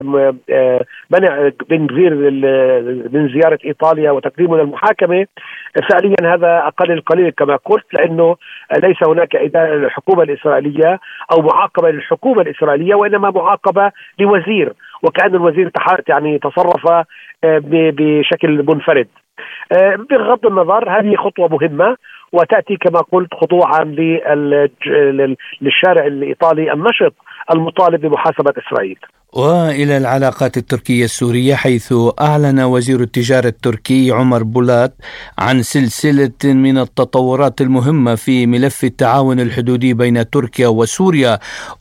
منع بن غفير من زيارة إيطاليا وتقديمه للمحاكمة فعليا هذا أقل القليل كما قلت، لأنه ليس هناك إدانة للحكومة الإسرائيلية أو معاقبة للحكومة الإسرائيلية، وإنما معاقبة لوزير، وكأن الوزير يعني تصرف بشكل منفرد. بغض النظر هذه خطوة مهمة وتأتي كما قلت خضوعا للشارع الإيطالي النشط المطالب بمحاسبة إسرائيل. وإلى العلاقات التركية السورية، حيث أعلن وزير التجارة التركي عمر بولات عن سلسلة من التطورات المهمة في ملف التعاون الحدودي بين تركيا وسوريا،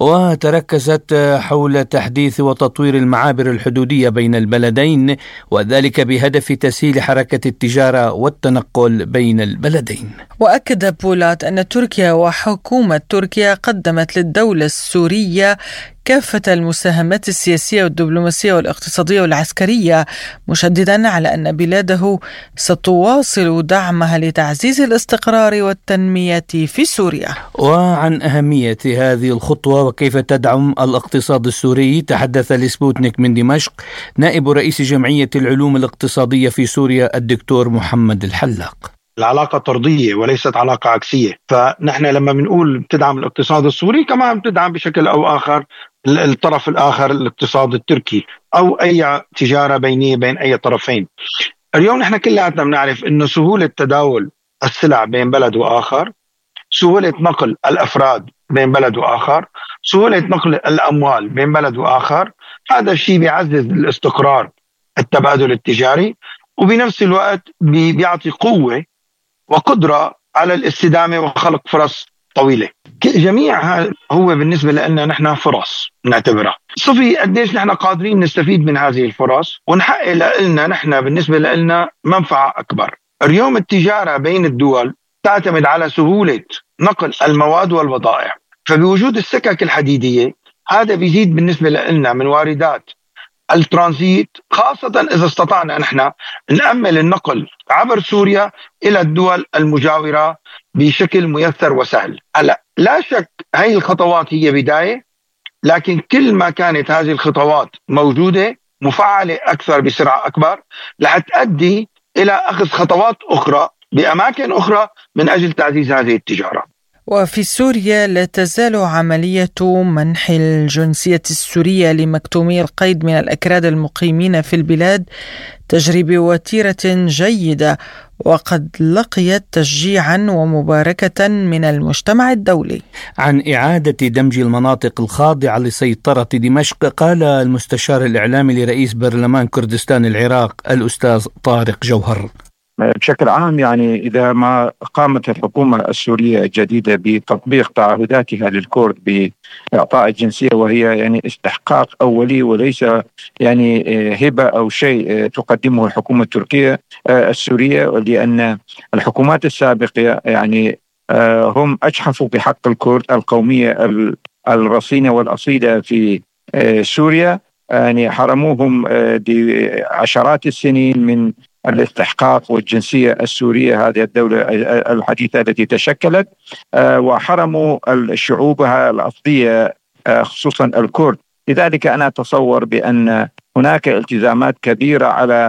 وتركزت حول تحديث وتطوير المعابر الحدودية بين البلدين، وذلك بهدف تسهيل حركة التجارة والتنقل بين البلدين. وأكد بولات أن تركيا وحكومة تركيا قدمت للدولة السورية كافة المساهمات السياسية والدبلوماسية والاقتصادية والعسكرية، مشددا على أن بلاده ستواصل دعمها لتعزيز الاستقرار والتنمية في سوريا. وعن أهمية هذه الخطوة وكيف تدعم الاقتصاد السوري تحدث لسبوتنيك من دمشق نائب رئيس جمعية العلوم الاقتصادية في سوريا الدكتور محمد الحلاق. العلاقة طردية وليست علاقة عكسية، فنحن لما بنقول بتدعم الاقتصاد السوري كمان بتدعم بشكل أو آخر الطرف الآخر الاقتصاد التركي أو أي تجارة بينية بين أي طرفين. اليوم نحن كلنا بنعرف أنه سهولة تداول السلع بين بلد وآخر، سهولة نقل الأفراد بين بلد وآخر، سهولة نقل الأموال بين بلد وآخر، هذا الشيء بيعزز الاستقرار التبادل التجاري، وبنفس الوقت بيعطي قوة وقدرة على الاستدامة وخلق فرص طويلة. جميع هو بالنسبة لنا نحن فرص نعتبرها. صفي قديش نحن قادرين نستفيد من هذه الفرص ونحقق لنا نحن بالنسبة لنا منفعة أكبر. اليوم التجارة بين الدول تعتمد على سهولة نقل المواد والبضائع، فبوجود السكك الحديدية هذا بيزيد بالنسبة لنا من واردات الترانزيت، خاصة إذا استطعنا نحن نأمل النقل عبر سوريا إلى الدول المجاورة بشكل ميسر وسهل. هلا لا شك هاي الخطوات هي بداية، لكن كل ما كانت هذه الخطوات موجودة مفعلة أكثر بسرعة أكبر رح تؤدي إلى أخذ خطوات أخرى بأماكن أخرى من أجل تعزيز هذه التجارة. وفي سوريا لا تزال عملية منح الجنسية السورية لمكتومي القيد من الأكراد المقيمين في البلاد تجري بوتيرة جيدة، وقد لقيت تشجيعا ومباركة من المجتمع الدولي. عن إعادة دمج المناطق الخاضعة لسيطرة دمشق قال المستشار الإعلامي لرئيس برلمان كردستان العراق الأستاذ طارق جوهر: بشكل عام يعني إذا ما قامت الحكومة السورية الجديدة بتطبيق تعهداتها للكرد بإعطاء الجنسية، وهي يعني استحقاق أولي وليس يعني هبة أو شيء تقدمه الحكومة التركية السورية، لأن الحكومات السابقة يعني هم أجحفوا بحق الكرد القومية الرصينة والأصيلة في سوريا، يعني حرموهم بعشرات السنين من الاستحقاق والجنسية السورية، هذه الدولة الحديثة التي تشكلت، وحرموا شعوبها الأصلية خصوصا الكرد. لذلك أنا أتصور بأن هناك التزامات كبيرة على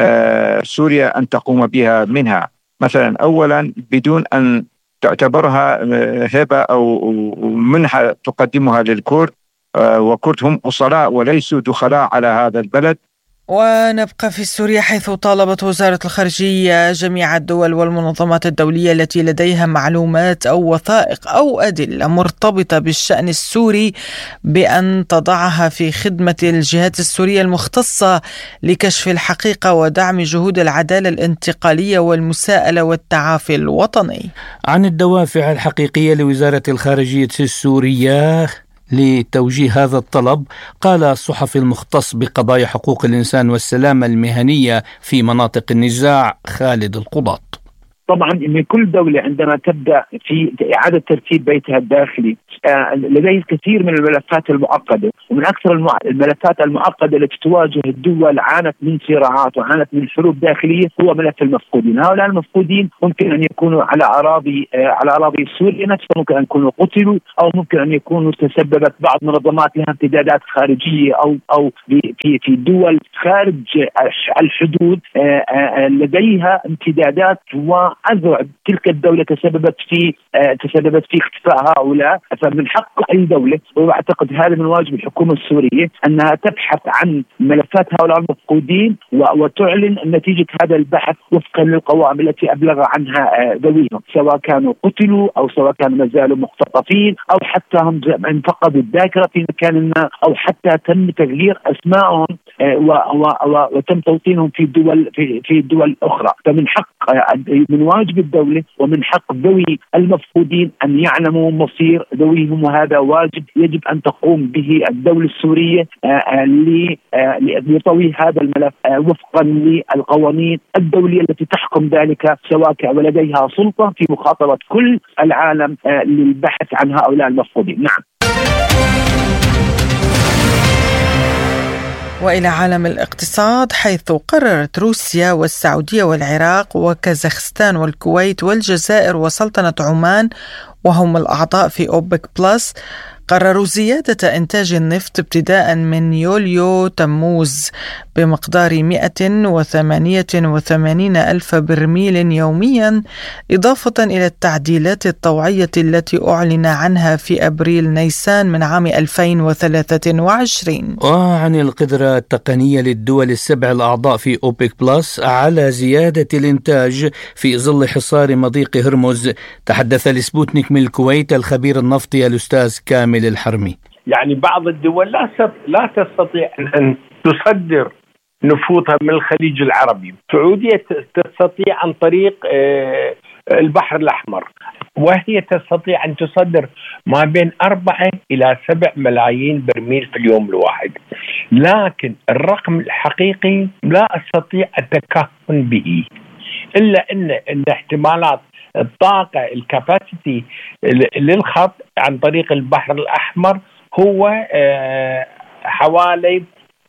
سوريا أن تقوم بها، منها مثلا أولا بدون أن تعتبرها هبة أو منحة تقدمها للكرد، وكرد هم أصلاء وليسوا دخلاء على هذا البلد. ونبقى في سوريا، حيث طالبت وزارة الخارجية جميع الدول والمنظمات الدولية التي لديها معلومات أو وثائق أو أدلة مرتبطة بالشأن السوري بأن تضعها في خدمة الجهات السورية المختصة لكشف الحقيقة ودعم جهود العدالة الانتقالية والمساءلة والتعافي الوطني. عن الدوافع الحقيقية لوزارة الخارجية السورية لتوجيه هذا الطلب قال الصحفي المختص بقضايا حقوق الإنسان والسلامة المهنية في مناطق النزاع خالد القضاط: طبعا ان كل دولة عندما تبدأ في إعادة ترتيب بيتها الداخلي لديه الكثير من الملفات المعقدة، ومن أكثر الملفات المعقدة التي تواجه الدول عانت من صراعات وعانت من حروب داخلية هو ملف المفقودين. هؤلاء المفقودين ممكن أن يكونوا على أراضي سوريا نفسها، ممكن أن يكونوا قتلوا، أو ممكن أن يكونوا تسببت بعض منظمات لها امتدادات خارجية أو في دول خارج الحدود لديها امتدادات وأذرع تلك الدولة تسببت في اختفاء هؤلاء. فمن حق أي دولة، وأعتقد هذا من واجب الحكومة السورية، أنها تبحث عن ملفات هؤلاء المفقودين وتعلن نتيجة هذا البحث وفقا للقوائم التي أبلغ عنها ذويهم، سواء كانوا قتلوا أو سواء كانوا ما زالوا مختطفين أو حتى هم فقدوا الذاكرة في مكان ما، أو حتى تم تغيير أسمائهم وتم توطينهم في دول أخرى. فمن حق من واجب الدولة ومن حق ذوي المفقودين أن يعلموا مصير ذويهم، وهذا واجب يجب أن تقوم به الدولة السورية لطوي هذا الملف وفقا للقوانين الدولية التي تحكم ذلك، سواء ولديها سلطة في مخاطبة كل العالم للبحث عن هؤلاء المفقودين. نعم. وإلى عالم الاقتصاد، حيث قررت روسيا والسعودية والعراق وكازاخستان والكويت والجزائر وسلطنة عمان، وهم الأعضاء في أوبك بلس، قرروا زيادة إنتاج النفط ابتداء من يوليو تموز بمقدار 188 ألف برميل يوميا، إضافة إلى التعديلات الطوعية التي أعلن عنها في أبريل نيسان من عام 2023. وعن القدرة التقنية للدول السبع الأعضاء في أوبك بلس على زيادة الإنتاج في ظل حصار مضيق هرمز، تحدث لسبوتنيك من الكويت الخبير النفطي الأستاذ كامل الحرمي. يعني بعض الدول لا تستطيع أن تصدر نفوذها من الخليج العربي. السعودية تستطيع عن طريق البحر الأحمر، وهي تستطيع أن تصدر ما بين 4 إلى 7 ملايين برميل في اليوم الواحد، لكن الرقم الحقيقي لا أستطيع التكهن به، إلا أن احتمالات الطاقة الكاباسيتي للخط عن طريق البحر الأحمر هو حوالي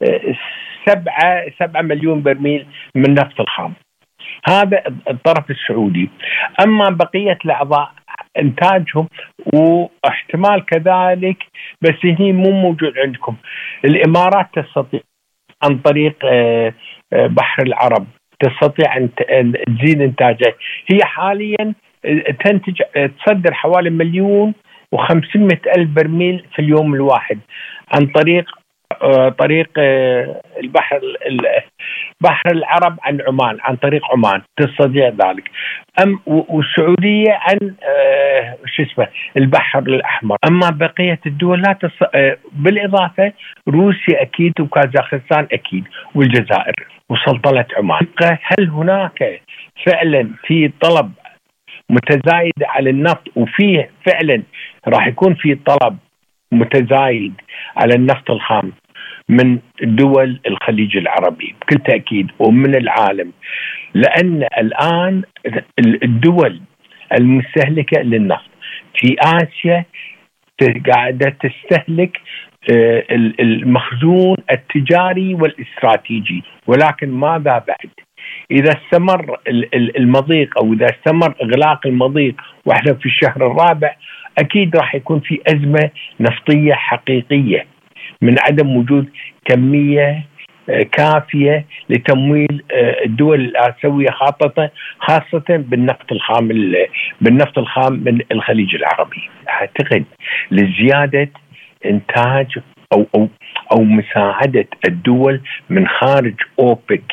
7 مليون برميل من نفط الخام. هذا الطرف السعودي. أما بقية الأعضاء إنتاجهم واحتمال كذلك، بس هني مو موجود عندكم. الإمارات تستطيع عن طريق بحر العرب تستطيع أن تزيد إنتاجها. هي حاليا تصدر حوالي 1,500,000 برميل في اليوم الواحد عن طريق بحر العرب عن عمان، عن طريق عمان تستطيع ذلك. والسعودية عن البحر الأحمر. أما بقية الدول لا بالإضافة روسيا أكيد وكازاخستان أكيد والجزائر وسلطنة عمان. هل هناك فعلا في طلب متزايد على النفط، وفيه فعلا راح يكون في طلب متزايد على النفط الخام من دول الخليج العربي بكل تأكيد ومن العالم، لأن الآن الدول المستهلكة للنفط في آسيا قاعدة تستهلك المخزون التجاري والاستراتيجي. ولكن ماذا بعد؟ إذا استمر المضيق أو إذا استمر إغلاق المضيق وإحنا في الشهر الرابع، أكيد راح يكون في أزمة نفطية حقيقية من عدم وجود كمية كافية لتمويل الدول الآسيوية خاصة بالنفط الخام من الخليج العربي. أعتقد لزيادة إنتاج أو مساعدة الدول من خارج أوبك،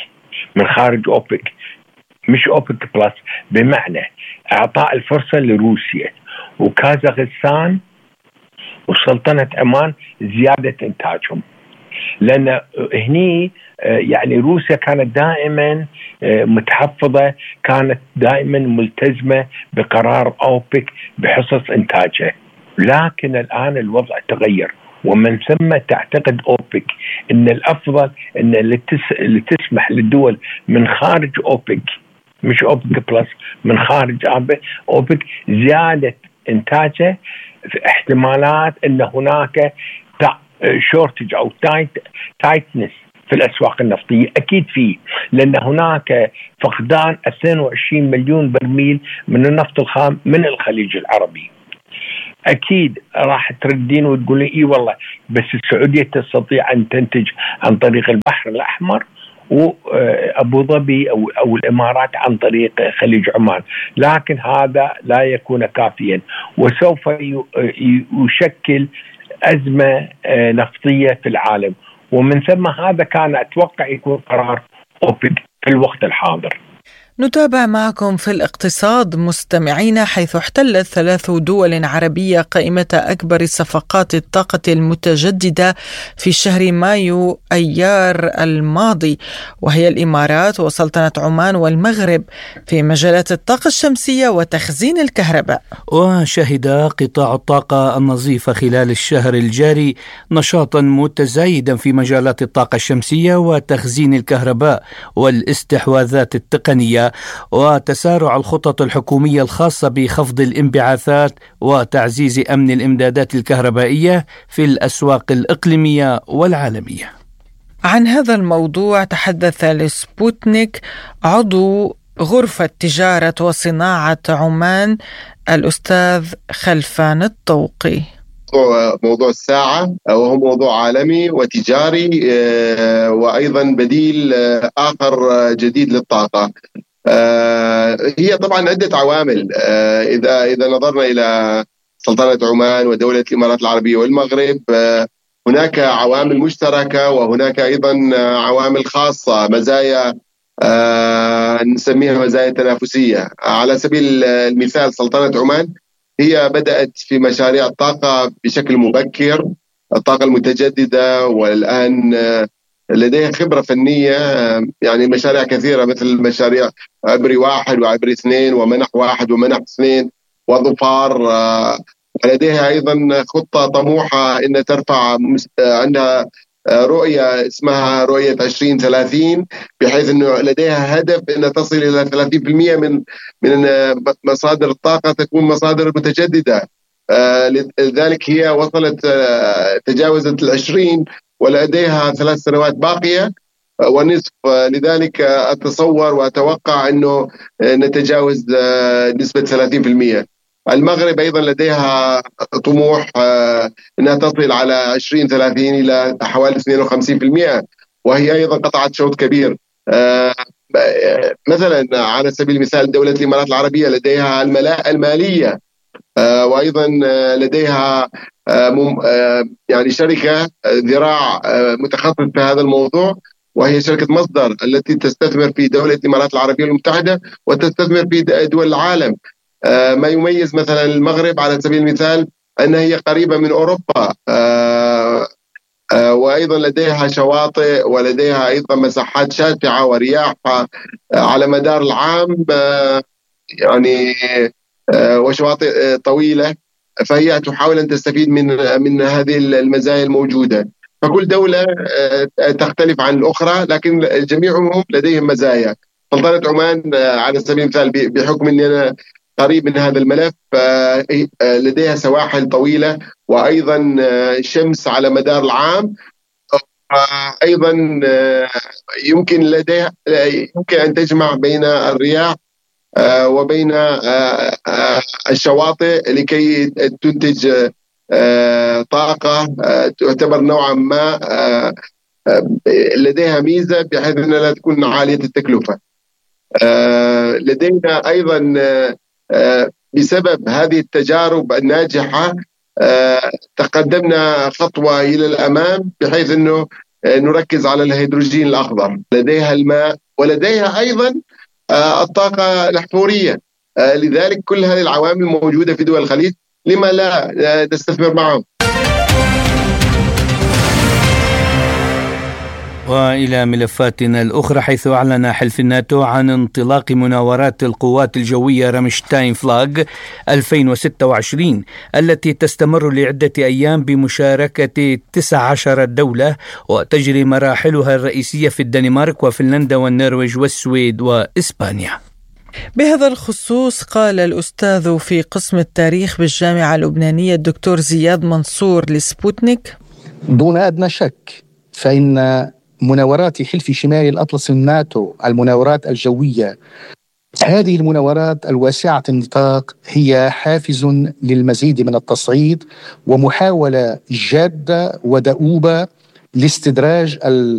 مش أوبك بلس، بمعنى إعطاء الفرصة لروسيا وكازاخستان وسلطنة عمان زيادة إنتاجهم. لأن هني يعني روسيا كانت دائما متحفظة، كانت دائما ملتزمة بقرار أوبك بحصص إنتاجها، لكن الآن الوضع تغير، ومن ثم تعتقد أوبك أن الأفضل أن اللي تسمح للدول من خارج أوبك مش أوبك بلس، من خارج أوبك زيادة إنتاجه، في احتمالات أن هناك شورتج أو تايتنس في الأسواق النفطية. أكيد فيه، لأن هناك فقدان 22 مليون برميل من النفط الخام من الخليج العربي. أكيد راح تردين وتقولين إيه والله بس السعودية تستطيع أن تنتج عن طريق البحر الأحمر، وأبو ظبي أو الإمارات عن طريق خليج عمان، لكن هذا لا يكون كافيا، وسوف يشكل أزمة نفطية في العالم. ومن ثم هذا كان أتوقع يكون قرار أوبك في الوقت الحاضر. نتابع معكم في الاقتصاد مستمعين، حيث احتلت 3 دول عربية قائمة أكبر صفقات الطاقة المتجددة في شهر مايو أيار الماضي، وهي الإمارات وسلطنة عمان والمغرب، في مجالات الطاقة الشمسية وتخزين الكهرباء. وشهد قطاع الطاقة النظيفة خلال الشهر الجاري نشاطا متزايدا في مجالات الطاقة الشمسية وتخزين الكهرباء والاستحواذات التقنية، وتسارع الخطط الحكومية الخاصة بخفض الانبعاثات وتعزيز أمن الإمدادات الكهربائية في الأسواق الإقليمية والعالمية. عن هذا الموضوع تحدث لسبوتنيك عضو غرفة تجارة وصناعة عمان الأستاذ خلفان الطوقي. موضوع الساعة وهو موضوع عالمي وتجاري، وأيضا بديل آخر جديد للطاقة. هي طبعا عدة عوامل. إذا نظرنا إلى سلطنة عمان ودولة الإمارات العربية والمغرب، هناك عوامل مشتركة وهناك أيضا عوامل خاصة، مزايا نسميها مزايا تنافسية. على سبيل المثال سلطنة عمان هي بدأت في مشاريع الطاقة بشكل مبكر، الطاقة المتجددة، والآن لديها خبرة فنية، يعني مشاريع كثيرة مثل مشاريع عبري 1 وعبري 2 ومنح 1 ومنح 2 وظفار. ولديها أيضا خطة طموحة أن ترفع، عندها رؤية اسمها رؤية 2030، بحيث أنه لديها هدف أن تصل إلى 30% من مصادر الطاقة تكون مصادر متجددة. لذلك هي وصلت تجاوزت 20 ولديها 3 سنوات باقية ونصف. لذلك أتصور وأتوقع أنه نتجاوز نسبة 30%. المغرب أيضا لديها طموح أنها تصل على 2030 إلى حوالي 52%، وهي أيضا قطعت شوط كبير. مثلا على سبيل المثال دولة الإمارات العربية لديها الملاءة المالية، وأيضا لديها يعني شركة ذراع متخصص في هذا الموضوع، وهي شركة مصدر التي تستثمر في دولة الإمارات العربية المتحدة وتستثمر في دول العالم. ما يميز مثلا المغرب على سبيل المثال أنها هي قريبة من أوروبا، وأيضا لديها شواطئ ولديها أيضا مساحات شاسعة ورياح على مدار العام، يعني وشواطئ طويلة، فهي تحاول أن تستفيد من هذه المزايا الموجودة. فكل دولة تختلف عن الأخرى، لكن جميعهم لديهم مزايا. سلطنة عمان على سبيل المثال بحكم أني أنا قريب من هذا الملف، لديها سواحل طويلة وأيضا شمس على مدار العام، أيضا يمكن أن تجمع بين الرياح وبين الشواطئ لكي تنتج طاقة تعتبر نوعا ما لديها ميزة بحيث أنها لا تكون عالية التكلفة. لدينا أيضا بسبب هذه التجارب الناجحة تقدمنا خطوة إلى الأمام، بحيث أنه نركز على الهيدروجين الأخضر. لديها الماء ولديها أيضا الطاقة الأحفورية. لذلك كل هذه العوامل موجودة في دول الخليج، لما لا نستثمر معهم؟ وإلى ملفاتنا الأخرى، حيث أعلن حلف الناتو عن انطلاق مناورات القوات الجوية رامشتاين فلاغ 2026 التي تستمر لعدة أيام بمشاركة 19 دولة، وتجري مراحلها الرئيسية في الدنمارك وفنلندا والنرويج والسويد وإسبانيا. بهذا الخصوص قال الأستاذ في قسم التاريخ بالجامعة اللبنانية الدكتور زياد منصور لسبوتنيك: دون أدنى شك فإن مناورات حلف شمال الأطلسي الناتو، المناورات الجوية، هذه المناورات الواسعة النطاق هي حافز للمزيد من التصعيد ومحاولة جادة ودؤوبة لاستدراج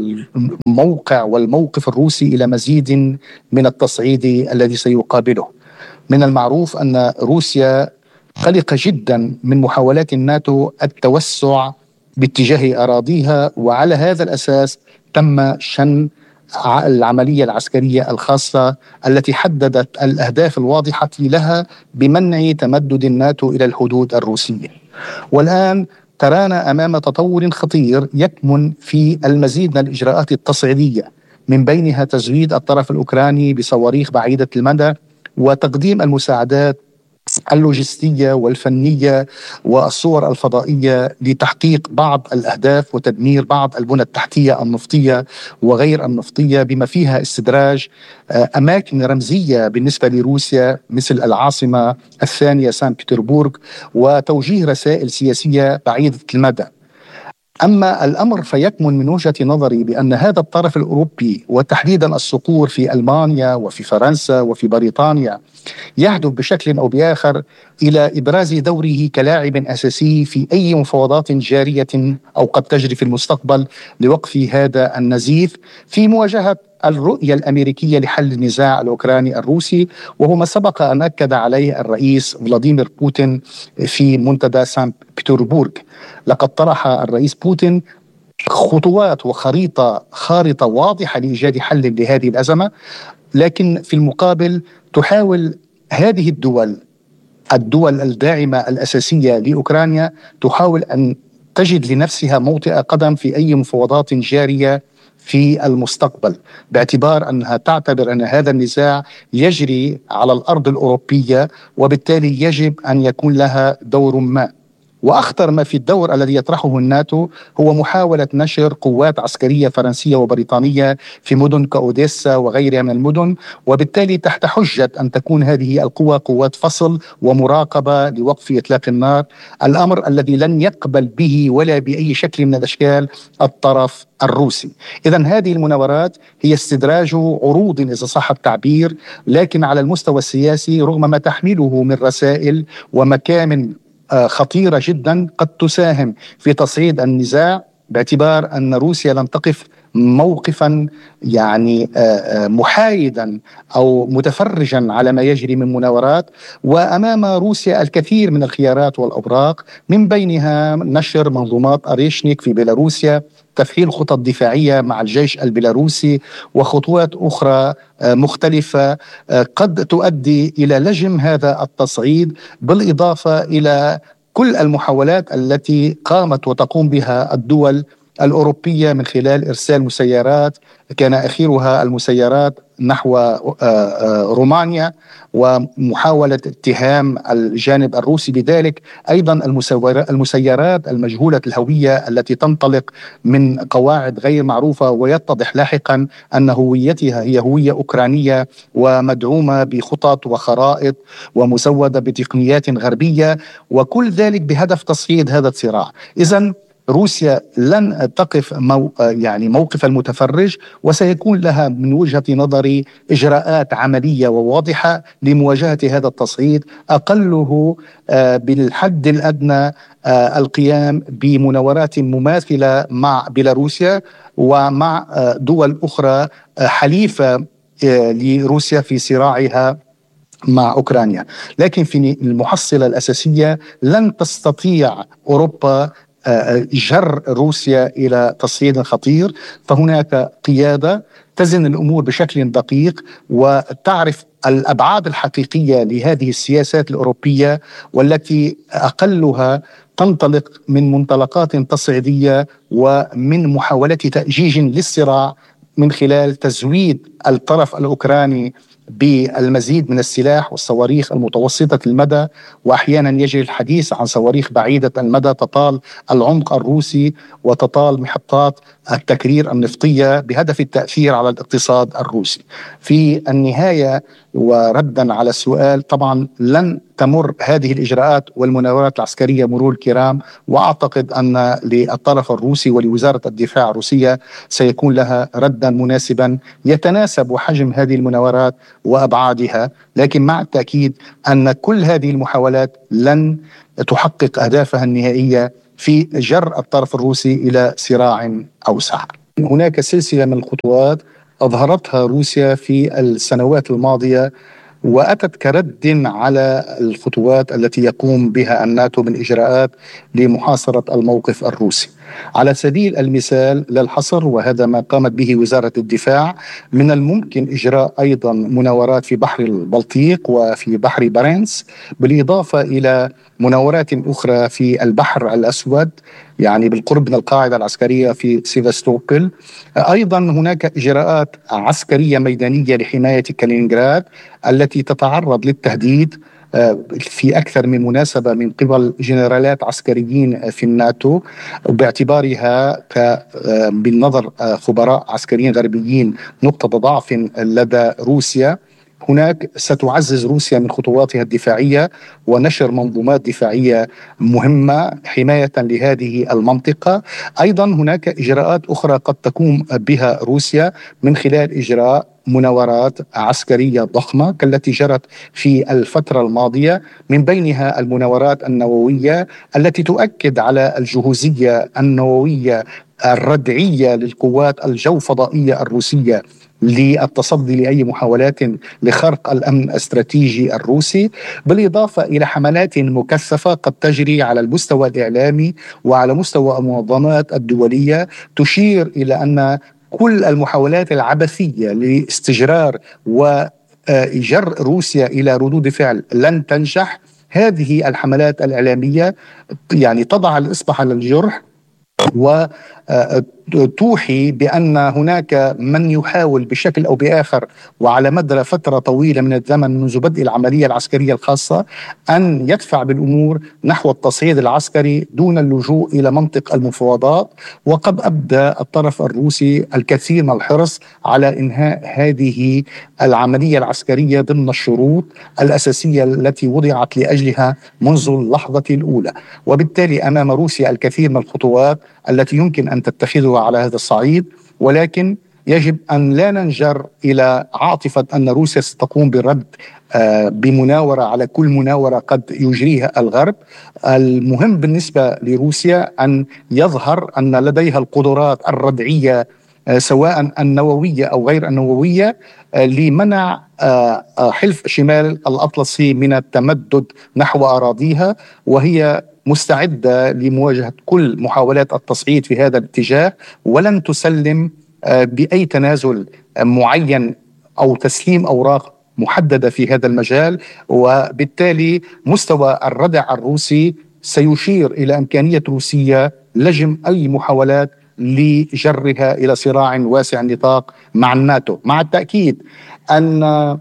الموقع والموقف الروسي إلى مزيد من التصعيد الذي سيقابله. من المعروف أن روسيا قلقة جدا من محاولات الناتو التوسع باتجاه أراضيها، وعلى هذا الأساس تم شن العملية العسكرية الخاصة التي حددت الأهداف الواضحة لها بمنع تمدد الناتو إلى الحدود الروسية. والآن ترانا أمام تطور خطير يكمن في المزيد من الإجراءات التصعيدية، من بينها تزويد الطرف الأوكراني بصواريخ بعيدة المدى وتقديم المساعدات اللوجستية والفنية والصور الفضائية لتحقيق بعض الأهداف وتدمير بعض البنى التحتية النفطية وغير النفطية، بما فيها استدراج أماكن رمزية بالنسبة لروسيا مثل العاصمة الثانية سان بطرسبرغ، وتوجيه رسائل سياسية بعيدة المدى. أما الأمر فيكمن من وجهة نظري بأن هذا الطرف الأوروبي وتحديدا الصقور في ألمانيا وفي فرنسا وفي بريطانيا يهدف بشكل أو بآخر إلى إبراز دوره كلاعب أساسي في أي مفاوضات جارية أو قد تجري في المستقبل لوقف هذا النزيف في مواجهة الرؤية الأمريكية لحل النزاع الأوكراني الروسي، وهو ما سبق أن أكد عليه الرئيس فلاديمير بوتين في منتدى سان بطرسبرغ. لقد طرح الرئيس بوتين خطوات خارطة واضحة لإيجاد حل لهذه الأزمة، لكن في المقابل تحاول هذه الدول الداعمة الأساسية لأوكرانيا تحاول أن تجد لنفسها موطئ قدم في أي مفاوضات جارية في المستقبل، باعتبار أنها تعتبر أن هذا النزاع يجري على الأرض الأوروبية، وبالتالي يجب أن يكون لها دور ما. وأخطر ما في الدور الذي يطرحه الناتو هو محاولة نشر قوات عسكرية فرنسية وبريطانية في مدن كأوديسا وغيرها من المدن، وبالتالي تحت حجة أن تكون هذه القوى قوات فصل ومراقبة لوقف إطلاق النار، الأمر الذي لن يقبل به ولا بأي شكل من الأشكال الطرف الروسي. إذن هذه المناورات هي استدراج عروض إذا صح التعبير، لكن على المستوى السياسي رغم ما تحمله من رسائل ومكامن خطيرة جدا قد تساهم في تصعيد النزاع، باعتبار أن روسيا لن تقف موقفا محايدا أو متفرجا على ما يجري من مناورات، وأمام روسيا الكثير من الخيارات والأوراق، من بينها نشر منظومات أريشنيك في بيلاروسيا، تفعيل خطط دفاعية مع الجيش البيلاروسي، وخطوات أخرى مختلفة قد تؤدي إلى لجم هذا التصعيد، بالإضافة إلى كل المحاولات التي قامت وتقوم بها الدول الأوروبية من خلال إرسال مسيرات، كان أخيرها المسيرات نحو رومانيا، ومحاولة اتهام الجانب الروسي بذلك. أيضا المسيرات المجهولة الهوية التي تنطلق من قواعد غير معروفة ويتضح لاحقا أن هويتها هي هوية أوكرانية ومدعومة بخطط وخرائط ومزودة بتقنيات غربية، وكل ذلك بهدف تصعيد هذا الصراع. إذن روسيا لن تقف موقف المتفرج، وسيكون لها من وجهة نظري إجراءات عملية وواضحة لمواجهة هذا التصعيد، أقله بالحد الأدنى القيام بمناورات مماثلة مع بيلاروسيا ومع دول أخرى حليفة لروسيا في صراعها مع أوكرانيا. لكن في المحصلة الأساسية لن تستطيع أوروبا جر روسيا إلى تصعيد خطير، فهناك قيادة تزن الأمور بشكل دقيق وتعرف الأبعاد الحقيقية لهذه السياسات الأوروبية، والتي أقلها تنطلق من منطلقات تصعيدية ومن محاولة تأجيج للصراع من خلال تزويد الطرف الأوكراني بالمزيد من السلاح والصواريخ المتوسطة المدى، وأحيانا يجري الحديث عن صواريخ بعيدة المدى تطال العمق الروسي وتطال محطات التكرير النفطية بهدف التأثير على الاقتصاد الروسي. في النهاية وردا على السؤال، طبعا لن تمر هذه الإجراءات والمناورات العسكرية مرور الكرام، وأعتقد أن للطرف الروسي ولوزارة الدفاع الروسية سيكون لها ردا مناسبا يتناسب حجم هذه المناورات وأبعادها، لكن مع التأكيد أن كل هذه المحاولات لن تحقق أهدافها النهائية في جر الطرف الروسي إلى صراع أوسع. هناك سلسلة من الخطوات أظهرتها روسيا في السنوات الماضية وأتت كرد على الخطوات التي يقوم بها الناتو من إجراءات لمحاصرة الموقف الروسي. على سبيل المثال للحصر، وهذا ما قامت به وزارة الدفاع، من الممكن إجراء أيضا مناورات في بحر البلطيق وفي بحر بارنس، بالإضافة إلى مناورات أخرى في البحر الأسود، يعني بالقرب من القاعدة العسكرية في سيفاستوبل. أيضا هناك إجراءات عسكرية ميدانية لحماية كالينغراد التي تتعرض للتهديد في أكثر من مناسبة من قبل جنرالات عسكريين في الناتو، باعتبارها بالنظر خبراء عسكريين غربيين نقطة ضعف لدى روسيا. هناك ستعزز روسيا من خطواتها الدفاعية ونشر منظومات دفاعية مهمة حماية لهذه المنطقة. أيضا هناك إجراءات أخرى قد تقوم بها روسيا من خلال إجراء مناورات عسكرية ضخمة كالتي جرت في الفترة الماضية، من بينها المناورات النووية التي تؤكد على الجهوزية النووية الردعية للقوات الجوفضائية الروسية للتصدي لأي محاولات لخرق الأمن الاستراتيجي الروسي، بالإضافة إلى حملات مكثفة قد تجري على المستوى الإعلامي وعلى مستوى المنظمات الدولية تشير إلى أن كل المحاولات العبثية لاستجرار وجر روسيا إلى ردود فعل لن تنجح. هذه الحملات الإعلامية يعني تضع الإصبع على الجرح وتوحي بأن هناك من يحاول بشكل أو بآخر وعلى مدى فترة طويلة من الزمن منذ بدء العملية العسكرية الخاصة أن يدفع بالأمور نحو التصعيد العسكري دون اللجوء إلى منطق المفاوضات. وقد أبدى الطرف الروسي الكثير من الحرص على إنهاء هذه العملية العسكرية ضمن الشروط الأساسية التي وضعت لأجلها منذ اللحظة الأولى. وبالتالي أمام روسيا الكثير من الخطوات التي يمكن أن تتخذها على هذا الصعيد، ولكن يجب أن لا ننجر إلى عاطفة أن روسيا ستقوم بالرد بمناورة على كل مناورة قد يجريها الغرب. المهم بالنسبة لروسيا أن يظهر أن لديها القدرات الردعية سواء النووية أو غير النووية لمنع حلف شمال الأطلسي من التمدد نحو أراضيها، وهي مستعدة لمواجهة كل محاولات التصعيد في هذا الاتجاه، ولن تسلم بأي تنازل معين أو تسليم أوراق محددة في هذا المجال. وبالتالي مستوى الردع الروسي سيشير إلى إمكانية روسيا لجم أي محاولات لجرها إلى صراع واسع النطاق مع الناتو. مع التأكيد أن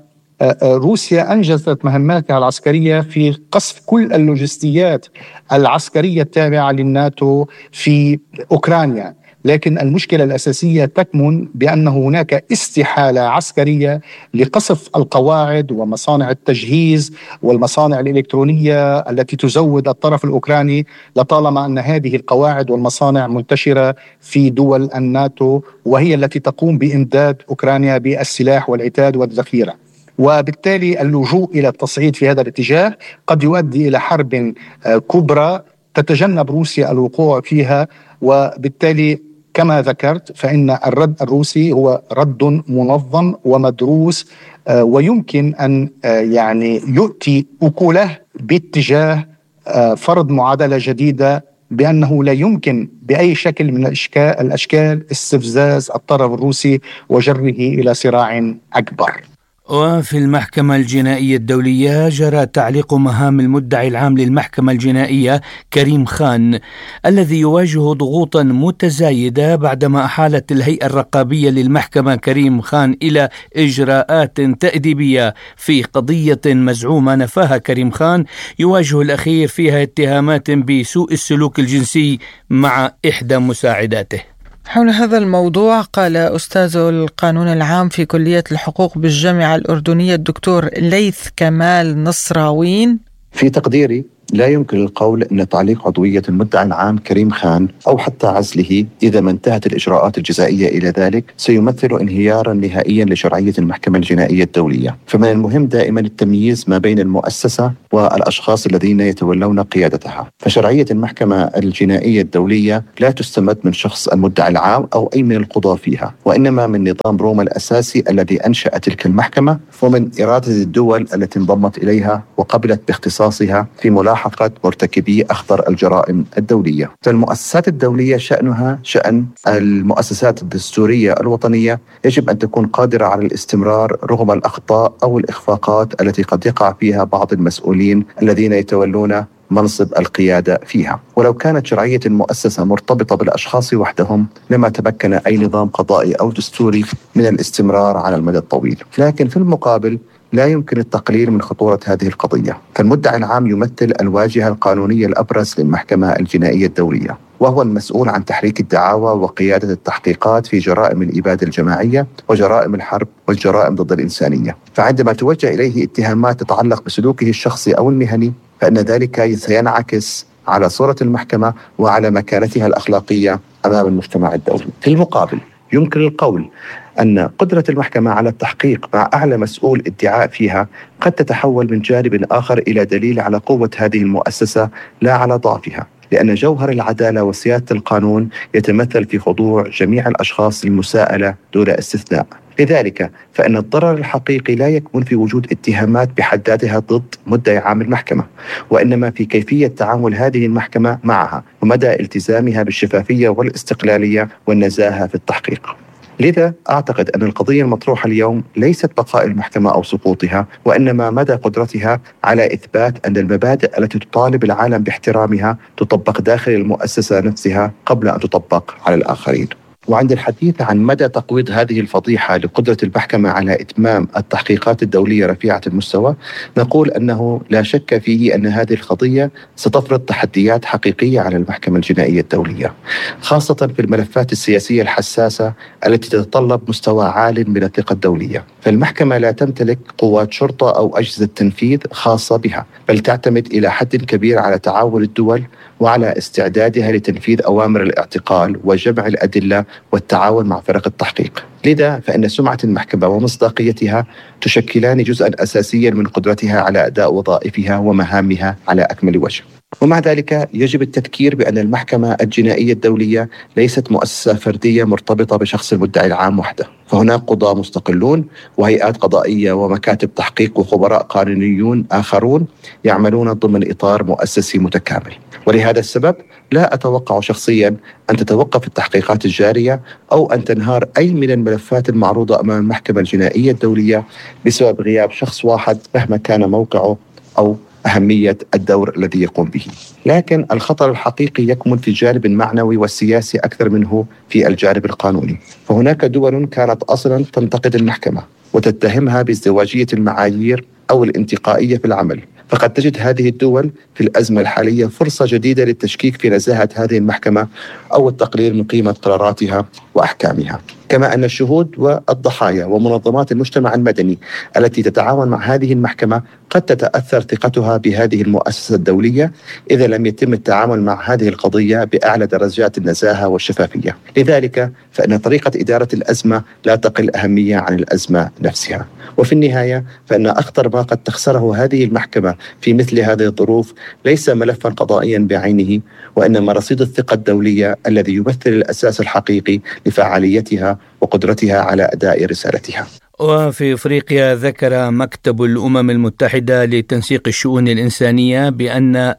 روسيا أنجزت مهماتها العسكرية في قصف كل اللوجستيات العسكرية التابعة للناتو في أوكرانيا، لكن المشكلة الأساسية تكمن بأن هناك استحالة عسكرية لقصف القواعد ومصانع التجهيز والمصانع الإلكترونية التي تزود الطرف الأوكراني، لطالما أن هذه القواعد والمصانع منتشرة في دول الناتو وهي التي تقوم بإمداد أوكرانيا بالسلاح والعتاد والذخيرة. وبالتالي اللجوء إلى التصعيد في هذا الاتجاه قد يؤدي إلى حرب كبرى تتجنب روسيا الوقوع فيها. وبالتالي كما ذكرت فإن الرد الروسي هو رد منظم ومدروس، ويمكن أن يعني يؤتي أكله باتجاه فرض معادلة جديدة بأنه لا يمكن بأي شكل من الأشكال استفزاز الطرف الروسي وجره إلى صراع أكبر. وفي المحكمة الجنائية الدولية جرى تعليق مهام المدعي العام للمحكمة الجنائية كريم خان الذي يواجه ضغوطا متزايدة بعدما أحالت الهيئة الرقابية للمحكمة كريم خان إلى إجراءات تأديبية في قضية مزعومة نفاها كريم خان يواجه الأخير فيها اتهامات بسوء السلوك الجنسي مع إحدى مساعداته. حول هذا الموضوع قال أستاذ القانون العام في كلية الحقوق بالجامعة الأردنية الدكتور ليث كمال نصراوين: في تقديري لا يمكن القول أن تعليق عضوية المدعي العام كريم خان أو حتى عزله إذا ما انتهت الإجراءات الجزائية إلى ذلك سيمثل انهيارا نهائيا لشرعية المحكمة الجنائية الدولية. فمن المهم دائما التمييز ما بين المؤسسة والأشخاص الذين يتولون قيادتها. فشرعية المحكمة الجنائية الدولية لا تستمد من شخص المدعي العام أو أي من القضاة فيها، وإنما من نظام روما الأساسي الذي أنشأ تلك المحكمة، ومن إرادة الدول التي انضمت إليها وقبلت باختصاصها في ملاحقة مرتكبي أخطر الجرائم الدولية. فالمؤسسات الدولية شأنها شأن المؤسسات الدستورية الوطنية، يجب أن تكون قادرة على الاستمرار رغم الأخطاء أو الإخفاقات التي قد يقع فيها بعض المسؤولين الذين يتولون منصب القيادة فيها. ولو كانت شرعية المؤسسة مرتبطة بالأشخاص وحدهم لما تمكن أي نظام قضائي أو دستوري من الاستمرار على المدى الطويل. لكن في المقابل لا يمكن التقليل من خطورة هذه القضية، فالمدعي العام يمثل الواجهة القانونية الأبرز للمحكمة الجنائية الدولية، وهو المسؤول عن تحريك الدعاوى وقيادة التحقيقات في جرائم الإبادة الجماعية وجرائم الحرب والجرائم ضد الإنسانية. فعندما توجه إليه اتهامات تتعلق بسلوكه الشخصي أو المهني فإن ذلك سينعكس على صورة المحكمة وعلى مكانتها الأخلاقية أمام المجتمع الدولي. في المقابل يمكن القول أن قدرة المحكمة على التحقيق مع أعلى مسؤول ادعاء فيها قد تتحول من جانب آخر إلى دليل على قوة هذه المؤسسة لا على ضعفها، لأن جوهر العدالة وسيادة القانون يتمثل في خضوع جميع الأشخاص للمساءلة دون استثناء. لذلك فإن الضرر الحقيقي لا يكمن في وجود اتهامات بحد ذاتها ضد مدعي عام المحكمة، وإنما في كيفية تعامل هذه المحكمة معها ومدى التزامها بالشفافية والاستقلالية والنزاهة في التحقيق. لذا أعتقد أن القضية المطروحة اليوم ليست بقاء المحكمة أو سقوطها، وإنما مدى قدرتها على إثبات أن المبادئ التي تطالب العالم باحترامها تطبق داخل المؤسسة نفسها قبل أن تطبق على الآخرين. وعند الحديث عن مدى تقويض هذه الفضيحة لقدرة المحكمة على إتمام التحقيقات الدولية رفيعة المستوى، نقول أنه لا شك فيه أن هذه القضية ستفرض تحديات حقيقية على المحكمة الجنائية الدولية، خاصة في الملفات السياسية الحساسة التي تتطلب مستوى عال من الثقة الدولية. فالمحكمة لا تمتلك قوات شرطة أو أجهزة تنفيذ خاصة بها، بل تعتمد إلى حد كبير على تعاون الدول وعلى استعدادها لتنفيذ أوامر الاعتقال وجمع الأدلة والتعاون مع فرق التحقيق. لذا فإن سمعة المحكمة ومصداقيتها تشكلان جزءاً أساسياً من قدرتها على أداء وظائفها ومهامها على أكمل وجه. ومع ذلك يجب التذكير بأن المحكمة الجنائية الدولية ليست مؤسسة فردية مرتبطة بشخص المدعي العام وحده، فهناك قضاة مستقلون وهيئات قضائية ومكاتب تحقيق وخبراء قانونيون آخرون يعملون ضمن إطار مؤسسي متكامل. ولهذا السبب لا أتوقع شخصيا أن تتوقف التحقيقات الجارية أو أن تنهار أي من الملفات المعروضة أمام المحكمة الجنائية الدولية بسبب غياب شخص واحد مهما كان موقعه أو أهمية الدور الذي يقوم به. لكن الخطر الحقيقي يكمن في الجانب المعنوي والسياسي أكثر منه في الجانب القانوني. فهناك دول كانت أصلا تنتقد المحكمة وتتهمها بازدواجية المعايير أو الانتقائية في العمل، فقد تجد هذه الدول في الأزمة الحالية فرصة جديدة للتشكيك في نزاهة هذه المحكمة أو التقليل من قيمة قراراتها وأحكامها. كما أن الشهود والضحايا ومنظمات المجتمع المدني التي تتعاون مع هذه المحكمة قد تتأثر ثقتها بهذه المؤسسة الدولية إذا لم يتم التعامل مع هذه القضية بأعلى درجات النزاهة والشفافية. لذلك فإن طريقة إدارة الأزمة لا تقل أهمية عن الأزمة نفسها. وفي النهاية فإن أخطر ما قد تخسره هذه المحكمة في مثل هذه الظروف ليس ملفا قضائيا بعينه، وإنما رصيد الثقة الدولية الذي يمثل الأساس الحقيقي لفعاليتها وقدرتها على أداء رسالتها. وفي أفريقيا ذكر مكتب الأمم المتحدة لتنسيق الشؤون الإنسانية بأن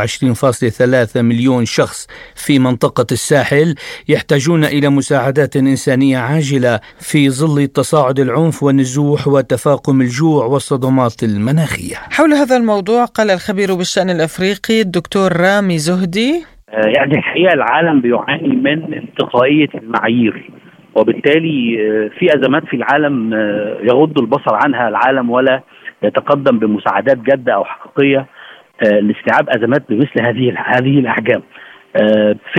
24.3 مليون شخص في منطقة الساحل يحتاجون إلى مساعدات إنسانية عاجلة في ظل تصاعد العنف والنزوح وتفاقم الجوع والصدمات المناخية. حول هذا الموضوع قال الخبير بالشأن الأفريقي الدكتور رامي زهدي: يعني الحقيقة العالم بيعاني من انتقائية المعايير، وبالتالي في أزمات في العالم يغض البصر عنها العالم ولا يتقدم بمساعدات جادة أو حقيقية لاستيعاب أزمات بمثل هذه الأحجام. فكرة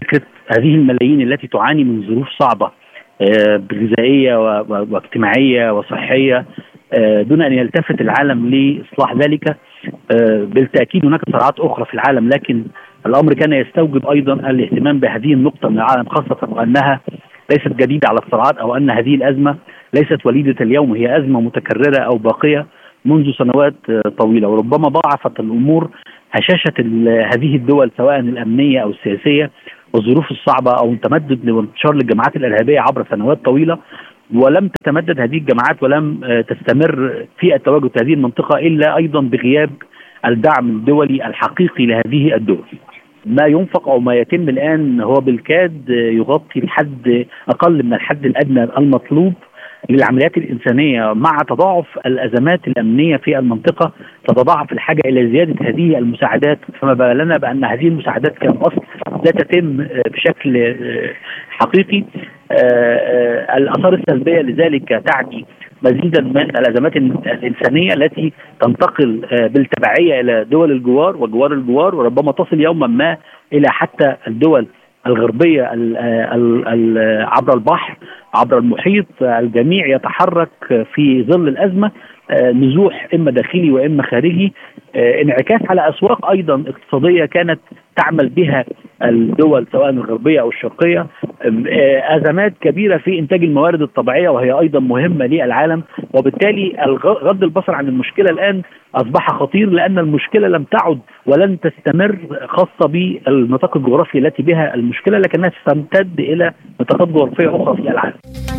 هذه الملايين التي تعاني من ظروف صعبة غذائية واجتماعية وصحية دون أن يلتفت العالم لإصلاح ذلك. بالتأكيد هناك صراعات أخرى في العالم، لكن الأمر كان يستوجب أيضا الاهتمام بهذه النقطة من العالم، خاصة وأنها ليست جديدة على الصراعات، أو أن هذه الأزمة ليست وليدة اليوم، هي أزمة متكررة أو باقية منذ سنوات طويلة، وربما ضاعفت الأمور هشاشة هذه الدول سواء الأمنية أو السياسية والظروف الصعبة، أو تمدد وانتشار للجماعات الإرهابية عبر سنوات طويلة. ولم تتمدد هذه الجماعات ولم تستمر في التواجد في هذه المنطقة إلا أيضا بغياب الدعم الدولي الحقيقي لهذه الدول. ما ينفق أو ما يتم الآن هو بالكاد يغطي الحد أقل من الحد الأدنى المطلوب للعمليات الإنسانية، مع تضاعف الأزمات الأمنية في المنطقة تتضاعف الحاجة إلى زيادة هذه المساعدات. فما بالنا بأن هذه المساعدات كالأصل لا تتم بشكل حقيقي. الآثار السلبية لذلك تعني مزيدا من الأزمات الإنسانية التي تنتقل بالتبعية إلى دول الجوار وجوار الجوار، وربما تصل يوما ما إلى حتى الدول الغربية عبر البحر عبر المحيط. الجميع يتحرك في ظل الأزمة، نزوح إما داخلي وإما خارجي، انعكاس على أسواق أيضا اقتصادية كانت تعمل بها الدول سواء الغربية أو الشرقية، أزمات كبيرة في إنتاج الموارد الطبيعية وهي أيضا مهمة للعالم. وبالتالي غض البصر عن المشكلة الآن أصبح خطير، لأن المشكلة لم تعد ولن تستمر خاصة بالنطاق الجغرافي التي بها المشكلة، لكنها ستمتد إلى نطاقات جغرافية أخرى في العالم.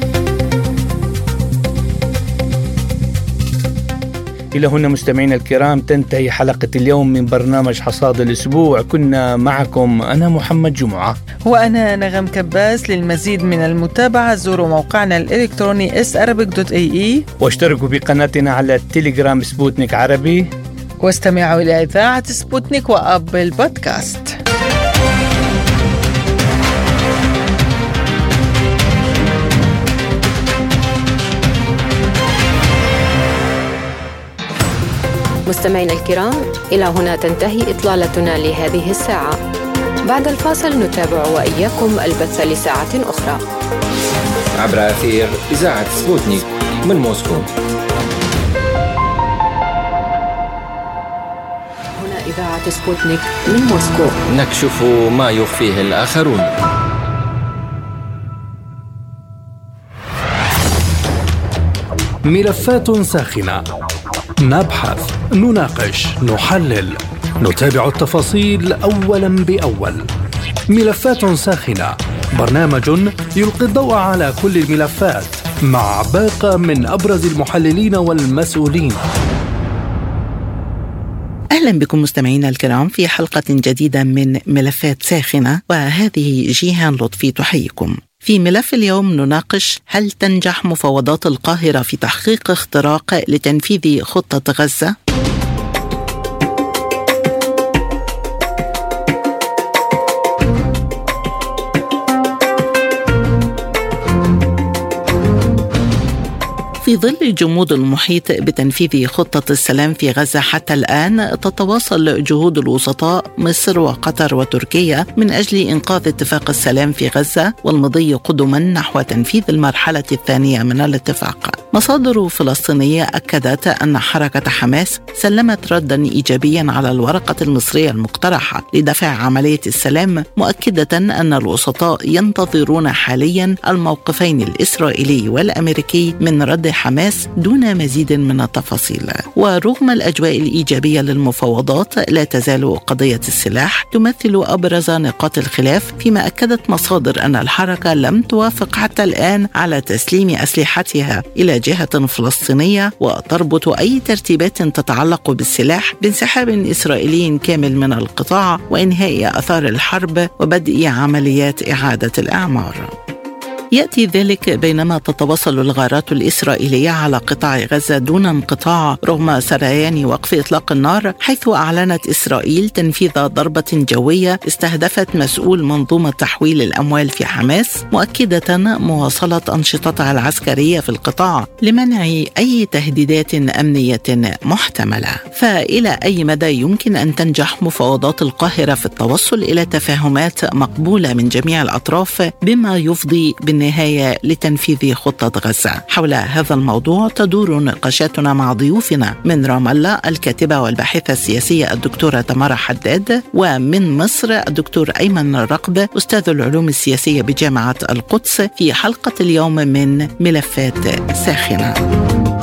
إلى هنا مستمعينا الكرام تنتهي حلقة اليوم من برنامج حصاد الأسبوع. كنا معكم أنا محمد جمعة وأنا نغم كباس. للمزيد من المتابعة زوروا موقعنا الإلكتروني sarabic.ae، واشتركوا بقناتنا على التليجرام سبوتنيك عربي، واستمعوا إلى إذاعة سبوتنيك وأبل بودكاست. مستمعينا الكرام، إلى هنا تنتهي إطلالتنا لهذه الساعة. بعد الفاصل نتابع وإياكم البث لساعة أخرى عبر أثير إذاعة سبوتنيك من موسكو. هنا إذاعة سبوتنيك من موسكو، نكشف ما يخفيه الآخرون. ملفات ساخنة، نبحث، نناقش، نحلل، نتابع التفاصيل أولا بأول. ملفات ساخنة، برنامج يلقي الضوء على كل الملفات مع باقة من أبرز المحللين والمسؤولين. أهلا بكم مستمعينا الكرام في حلقة جديدة من ملفات ساخنة، وهذه جيهان لطفي تحييكم. في ملف اليوم نناقش: هل تنجح مفاوضات القاهرة في تحقيق اختراق لتنفيذ خطة غزة؟ في ظل جمود المحيط بتنفيذ خطة السلام في غزة حتى الآن، تتواصل جهود الوسطاء مصر وقطر وتركيا من أجل إنقاذ اتفاق السلام في غزة والمضي قدما نحو تنفيذ المرحلة الثانية من الاتفاق. مصادر فلسطينية أكدت أن حركة حماس سلمت ردا إيجابيا على الورقة المصرية المقترحة لدفع عملية السلام، مؤكدة أن الوسطاء ينتظرون حاليا الموقفين الإسرائيلي والأمريكي من رد حماس دون مزيد من التفاصيل. ورغم الأجواء الإيجابية للمفاوضات، لا تزال قضية السلاح تمثل أبرز نقاط الخلاف، فيما أكدت مصادر أن الحركة لم توافق حتى الآن على تسليم أسلحتها إلى جهة فلسطينية، وتربط أي ترتيبات تتعلق بالسلاح بانسحاب إسرائيلي كامل من القطاع وإنهاء آثار الحرب وبدء عمليات إعادة الإعمار. يأتي ذلك بينما تتواصل الغارات الإسرائيلية على قطاع غزة دون انقطاع رغم سريان وقف إطلاق النار، حيث أعلنت إسرائيل تنفيذ ضربة جوية استهدفت مسؤول منظومة تحويل الأموال في حماس، مؤكدة مواصلة أنشطتها العسكرية في القطاع لمنع أي تهديدات أمنية محتملة. فإلى أي مدى يمكن أن تنجح مفاوضات القاهرة في التوصل إلى تفاهمات مقبولة من جميع الأطراف بما يفضي بالنهاية لتنفيذ خطة غزة؟ حول هذا الموضوع تدور نقاشاتنا مع ضيوفنا من رام الله الكاتبة والباحثة السياسية الدكتورة تمارا حداد، ومن مصر الدكتور أيمن رقب أستاذ العلوم السياسية بجامعة القدس، في حلقة اليوم من ملفات ساخنة.